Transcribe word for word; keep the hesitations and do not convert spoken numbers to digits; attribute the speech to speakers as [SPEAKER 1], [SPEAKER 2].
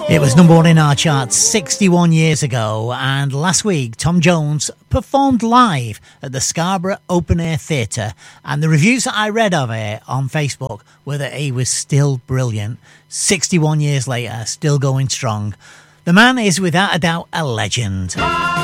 [SPEAKER 1] It was number one in our charts sixty-one years ago, and last week Tom Jones performed live at the Scarborough Open Air Theatre, and the reviews that I read of it on Facebook were that he was still brilliant. sixty-one years later, still going strong. The man is without a doubt a legend.